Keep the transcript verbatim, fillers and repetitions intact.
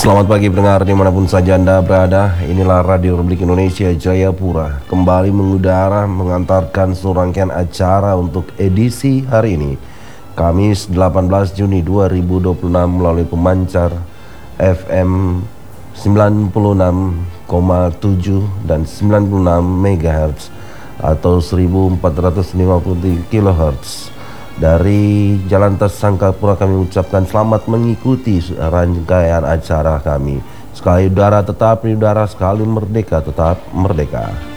Selamat pagi pendengar dimanapun saja Anda berada. Inilah Radio Republik Indonesia Jayapura kembali mengudara mengantarkan serangkaian acara untuk edisi hari ini, Kamis delapan belas Juni dua ribu dua puluh enam, melalui pemancar F M sembilan puluh enam koma tujuh dan sembilan puluh enam megahertz atau seribu empat ratus lima puluh tiga kilohertz. Dari Jalan Sangkapura kami ucapkan selamat mengikuti rangkaian acara kami. Sekali udara tetap di udara, sekali merdeka tetap merdeka.